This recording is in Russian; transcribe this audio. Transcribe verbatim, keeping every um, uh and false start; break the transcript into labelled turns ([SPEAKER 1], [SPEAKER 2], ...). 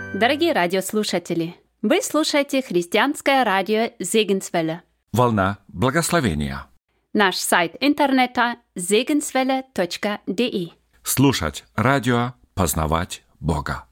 [SPEAKER 1] Дорогие радиослушатели, вы слушаете христианское радио Зегенсвелле.
[SPEAKER 2] Волна благословения.
[SPEAKER 1] Наш сайт интернета зегенсвелле точка де.
[SPEAKER 2] Слушать радио, познавать Бога.